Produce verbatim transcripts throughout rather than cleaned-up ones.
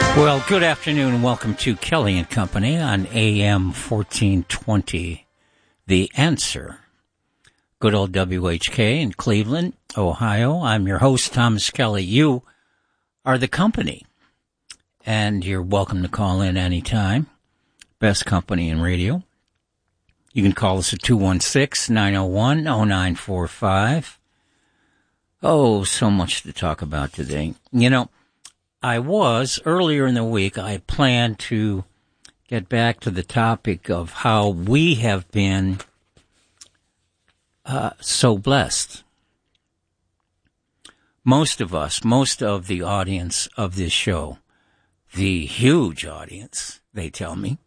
Well, good afternoon and welcome to Kelly and Company on A M fourteen twenty. The Answer. Good old W H K in Cleveland, Ohio. I'm your host, Thomas Kelly. You are the company, and you're welcome to call in anytime. Best company in radio. You can call us at two one six, nine oh one, oh nine four five. Oh, so much to talk about today. You know, I was, earlier in the week, I planned to get back to the topic of how we have been uh, so blessed. Most of us, most of the audience of this show, the huge audience, they tell me,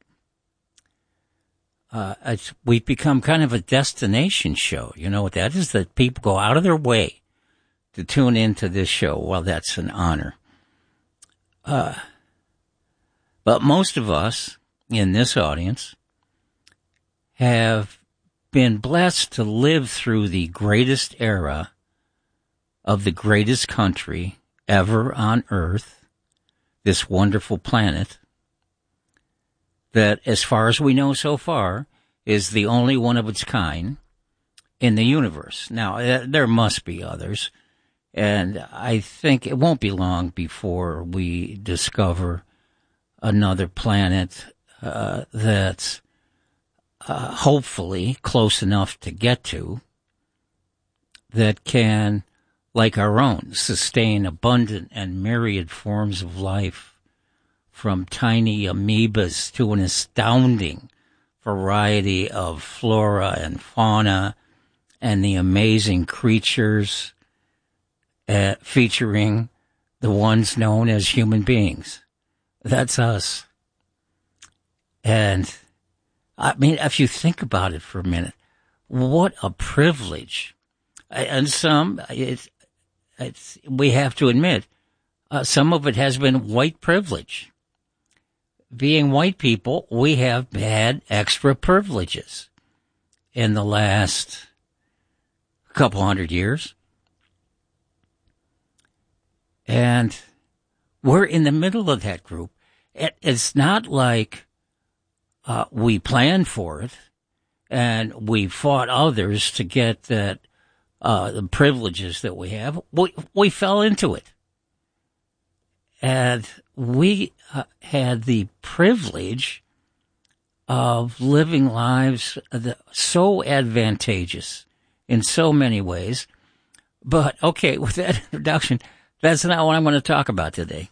uh, it's, we've become kind of a destination show. You know what that is? That people go out of their way to tune into this show. Well, that's an honor. Uh, but most of us in this audience have been blessed to live through the greatest era of the greatest country ever on Earth, this wonderful planet, that, as far as we know so far, is the only one of its kind in the universe. Now, there must be others. And I think it won't be long before we discover another planet uh, that's uh, hopefully close enough to get to that can, like our own, sustain abundant and myriad forms of life, from tiny amoebas to an astounding variety of flora and fauna and the amazing creatures Uh, featuring the ones known as human beings. That's us. And, I mean, if you think about it for a minute, what a privilege. And some, it's, it's, we have to admit, uh, some of it has been white privilege. Being white people, we have had extra privileges in the last couple hundred years. And we're in the middle of that group. It, it's not like uh, we planned for it and we fought others to get that uh, the privileges that we have. We, we fell into it. And we uh, had the privilege of living lives that so advantageous in so many ways. But, okay, with that introduction, that's not what I'm going to talk about today.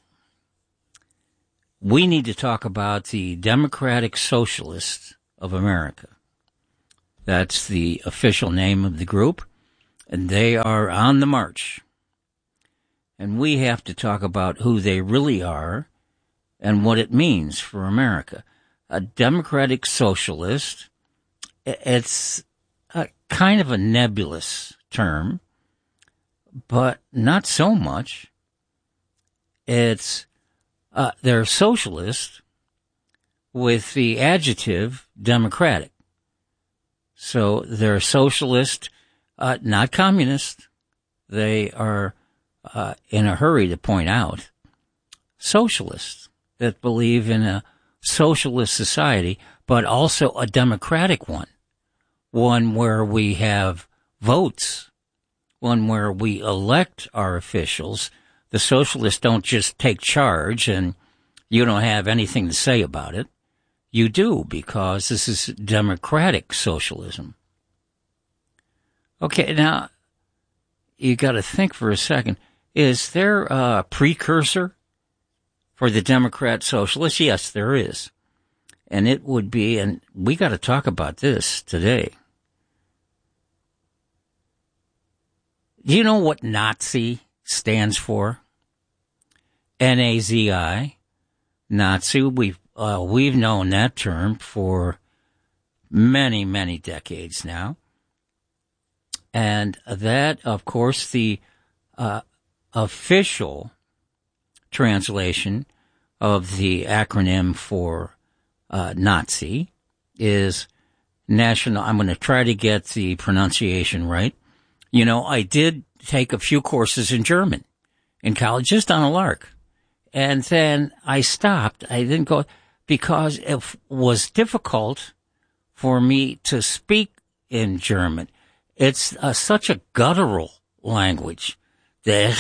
We need to talk about the Democratic Socialists of America. That's the official name of the group, and they are on the march. And we have to talk about who they really are and what it means for America. A Democratic Socialist, it's a kind of a nebulous term, but not so much. It's, uh, they're socialist with the adjective democratic. So they're socialist, uh, not communist. They are, uh, in a hurry to point out, socialists that believe in a socialist society, but also a democratic one. One where we have votes. One where we elect our officials. The socialists don't just take charge and you don't have anything to say about it. You do, because this is democratic socialism. Okay, now, you got to think for a second. Is there a precursor for the Democrat socialists? Yes, there is. And it would be, and we got to talk about this today. Do you know what Nazi stands for? N A Z I. Nazi. We've, uh, we've known that term for many, many decades now. And that, of course, the uh, official translation of the acronym for uh, Nazi is National. I'm going to try to get the pronunciation right. You know, I did take a few courses in German in college, just on a lark. And then I stopped. I didn't go because it was difficult for me to speak in German. It's uh, such a guttural language. Uh,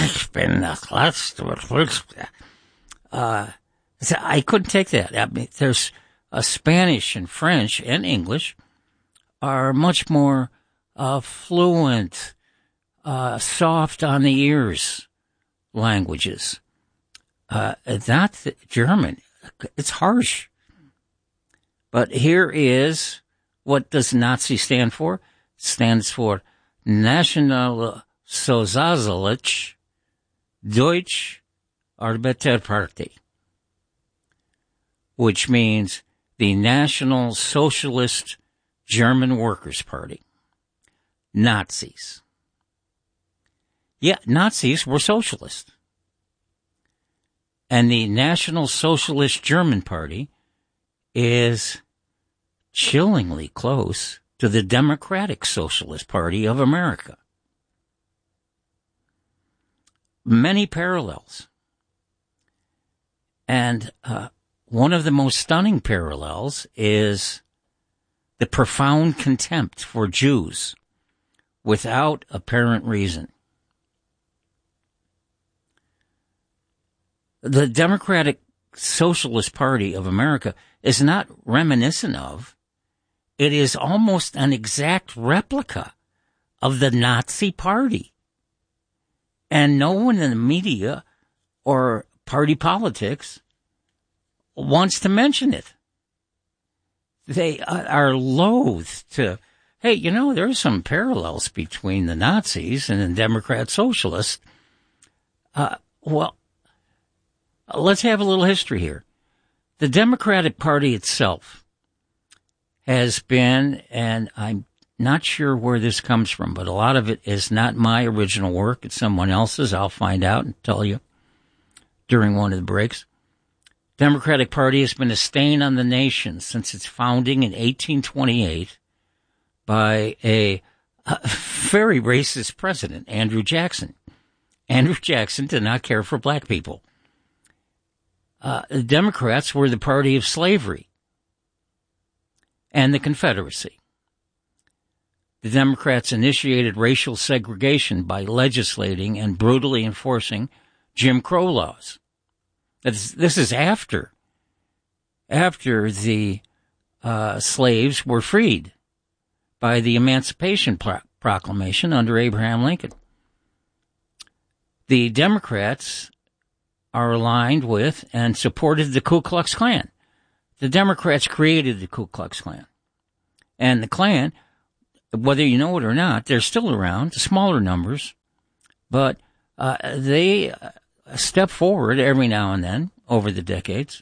so I couldn't take that. I mean, there's uh, Spanish and French and English are much more uh, fluent, uh, soft on the ears languages. Uh, not the German. It's harsh. But here is, what does Nazi stand for? It stands for Nationalsozialistische Deutsche Arbeiterpartei, which means the National Socialist German Workers' Party. Nazis. Yeah, Nazis were socialists. And the National Socialist German Party is chillingly close to the Democratic Socialist Party of America. Many parallels. And uh, one of the most stunning parallels is the profound contempt for Jews without apparent reason. The Democratic Socialist Party of America is not reminiscent of, it is almost an exact replica of the Nazi Party. And no one in the media or party politics wants to mention it. They are loath to, hey, you know, there's some parallels between the Nazis and the Democrat Socialists. Uh, well, let's have a little history here. The Democratic Party itself has been, and I'm not sure where this comes from, but a lot of it is not my original work. It's someone else's. I'll find out and tell you during one of the breaks. Democratic Party has been a stain on the nation since its founding in eighteen twenty-eight by a, a very racist president, Andrew Jackson. Andrew Jackson did not care for black people. Uh, the Democrats were the party of slavery and the Confederacy. The Democrats initiated racial segregation by legislating and brutally enforcing Jim Crow laws. This, this is after, after the uh, slaves were freed by the Emancipation Pro- Proclamation under Abraham Lincoln. The Democrats are aligned with and supported the Ku Klux Klan. The Democrats created the Ku Klux Klan. And the Klan, whether you know it or not, they're still around, smaller numbers, but uh, they step forward every now and then over the decades.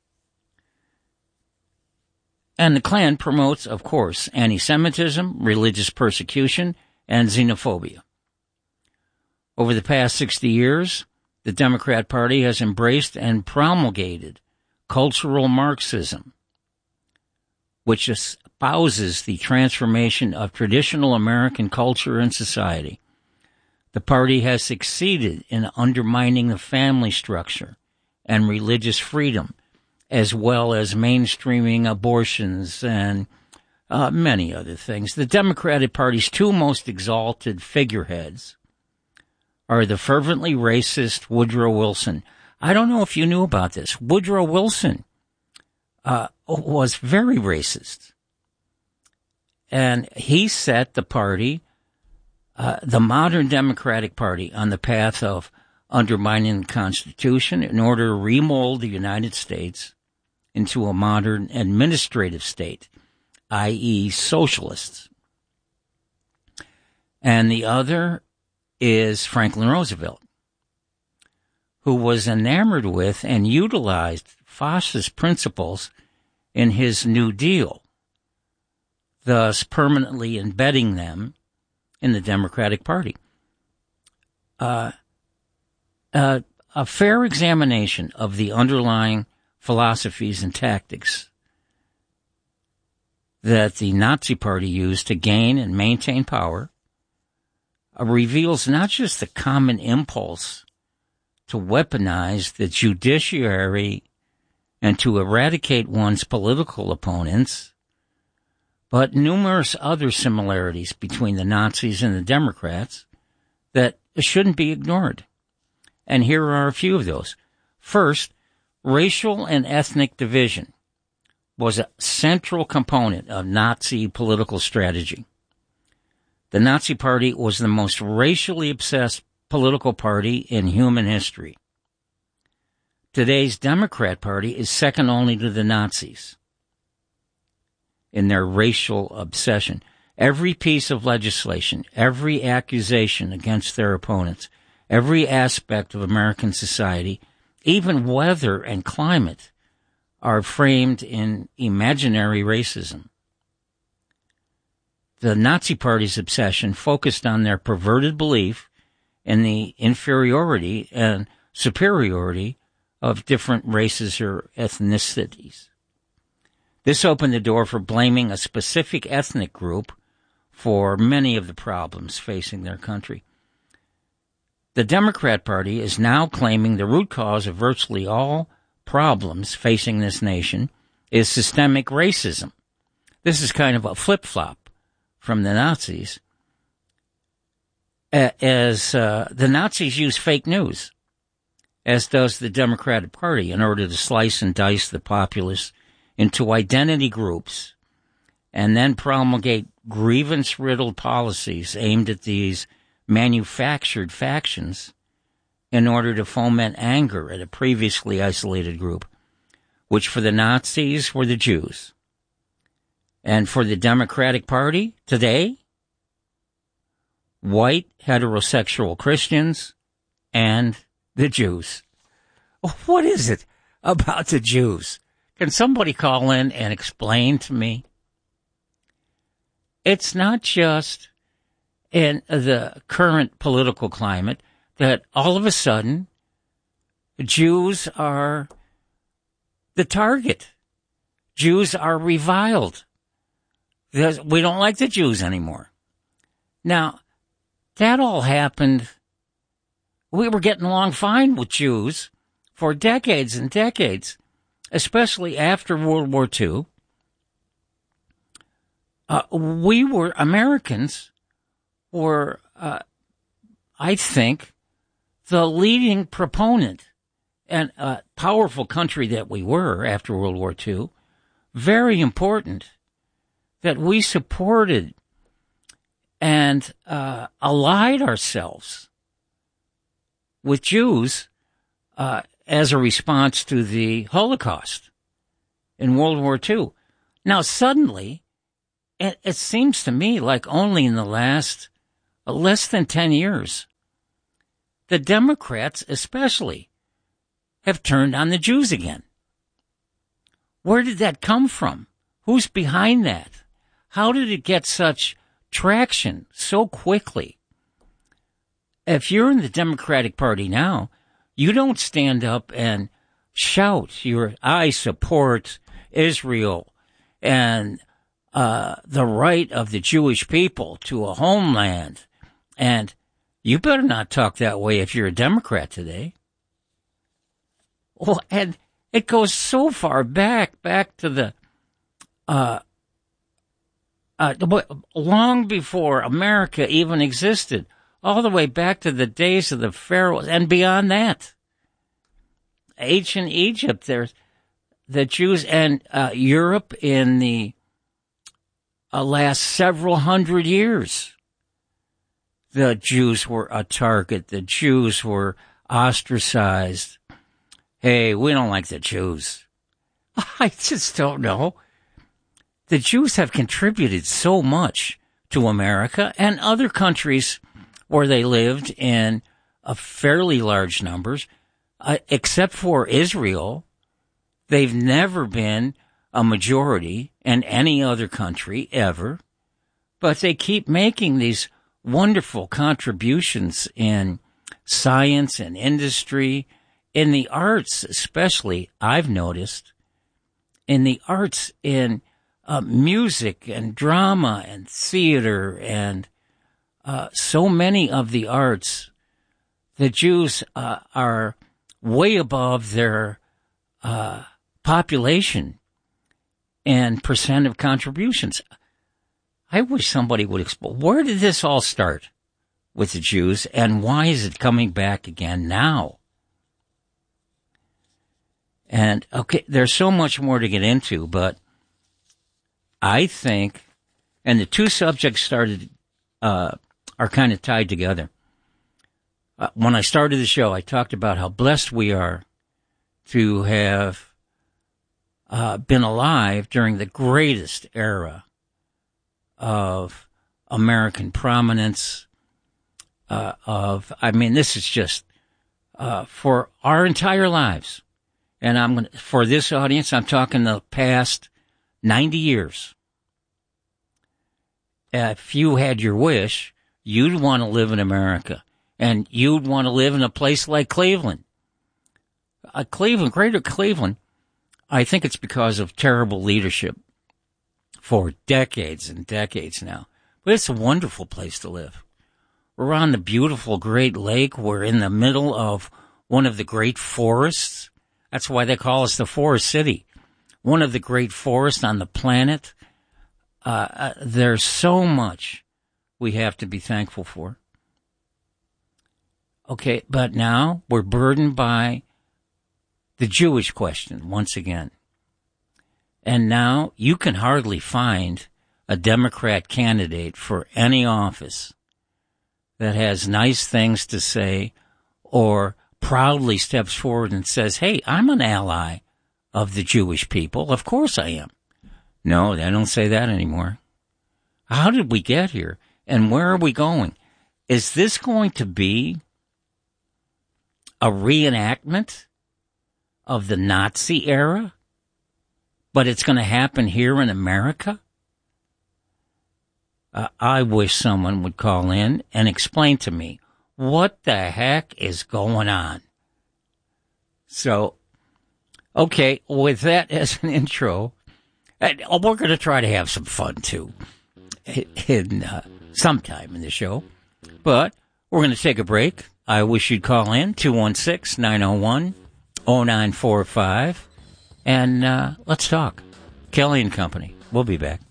And the Klan promotes, of course, anti-Semitism, religious persecution, and xenophobia. Over the past sixty years, the Democrat Party has embraced and promulgated cultural Marxism, which espouses the transformation of traditional American culture and society. The party has succeeded in undermining the family structure and religious freedom, as well as mainstreaming abortions and uh, many other things. The Democratic Party's two most exalted figureheads are the fervently racist Woodrow Wilson. I don't know if you knew about this. Woodrow Wilson uh, was very racist. And he set the party, uh, the modern Democratic Party, on the path of undermining the Constitution in order to remold the United States into a modern administrative state, that is socialists. And the other is Franklin Roosevelt, who was enamored with and utilized fascist principles in his New Deal, thus permanently embedding them in the Democratic Party. Uh, uh, a fair examination of the underlying philosophies and tactics that the Nazi Party used to gain and maintain power uh, reveals not just the common impulse to weaponize the judiciary and to eradicate one's political opponents, but numerous other similarities between the Nazis and the Democrats that shouldn't be ignored. And here are a few of those. First, racial and ethnic division was a central component of Nazi political strategy. The Nazi Party was the most racially obsessed political party in human history. Today's Democrat Party is second only to the Nazis in their racial obsession. Every piece of legislation, every accusation against their opponents, every aspect of American society, even weather and climate, are framed in imaginary racism. The Nazi Party's obsession focused on their perverted belief in the inferiority and superiority of different races or ethnicities. This opened the door for blaming a specific ethnic group for many of the problems facing their country. The Democrat Party is now claiming the root cause of virtually all problems facing this nation is systemic racism. This is kind of a flip-flop from the Nazis, as uh, the Nazis use fake news, as does the Democratic Party, in order to slice and dice the populace into identity groups and then promulgate grievance-riddled policies aimed at these manufactured factions in order to foment anger at a previously isolated group, which for the Nazis were the Jews. And for the Democratic Party today, white heterosexual Christians and the Jews. What is it about the Jews? Can somebody call in and explain to me? It's not just in the current political climate that all of a sudden Jews are the target. Jews are reviled. Because we don't like the Jews anymore. Now, that all happened. We were getting along fine with Jews for decades and decades, especially after World War Two. Uh, we were, Americans were, uh, I think, the leading proponent, and a powerful country that we were after World War Two, very important that we supported and uh, allied ourselves with Jews uh, as a response to the Holocaust in World War Two. Now, suddenly, it, it seems to me like only in the last uh, less than ten years, the Democrats especially have turned on the Jews again. Where did that come from? Who's behind that? How did it get such traction so quickly? If you're in the Democratic Party now, you don't stand up and shout, you're, I support Israel and uh, the right of the Jewish people to a homeland. And you better not talk that way if you're a Democrat today. Well, and it goes so far back, back to the, uh, uh, long before America even existed, all the way back to the days of the pharaohs and beyond that. Ancient Egypt, there's the Jews, and uh, Europe in the uh, last several hundred years. The Jews were a target. The Jews were ostracized. Hey, we don't like the Jews. I just don't know. The Jews have contributed so much to America and other countries where they lived in a fairly large numbers. Uh, except for Israel, they've never been a majority in any other country ever. But they keep making these wonderful contributions in science and industry, in the arts especially, I've noticed, in the arts, in uh, music and drama and theater and uh, so many of the arts, the Jews uh, are way above their uh, population and percent of contributions. I wish somebody would explain, where did this all start with the Jews, and why is it coming back again now? And, okay, there's so much more to get into, but I think, and the two subjects started, uh, are kind of tied together. Uh, when I started the show, I talked about how blessed we are to have uh, been alive during the greatest era of American prominence, uh, of, I mean, this is just, uh, for our entire lives. And I'm going to, for this audience, I'm talking the past ninety years. If you had your wish, you'd want to live in America. And you'd want to live in a place like Cleveland. Uh, Cleveland, greater Cleveland, I think it's because of terrible leadership for decades and decades now. But it's a wonderful place to live. We're on the beautiful Great Lake. We're in the middle of one of the great forests. That's why they call us the Forest City. One of the great forests on the planet. Uh, uh, there's so much we have to be thankful for. Okay, but now we're burdened by the Jewish question once again. And now you can hardly find a Democrat candidate for any office that has nice things to say or proudly steps forward and says, hey, I'm an ally of the Jewish people. Of course I am. No, they don't say that anymore. How did we get here? And where are we going? Is this going to be a reenactment of the Nazi era, but it's going to happen here in America? Uh, I wish someone would call in and explain to me what the heck is going on. So, okay, with that as an intro, and we're going to try to have some fun too, in uh, sometime in the show, but we're going to take a break. I wish you'd call in, two one six, nine oh one, oh nine four five, and uh, let's talk. Kelly and Company. We'll be back.